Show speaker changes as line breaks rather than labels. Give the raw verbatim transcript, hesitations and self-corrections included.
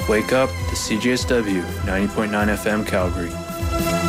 Wake up to C J S W ninety point nine F M Calgary.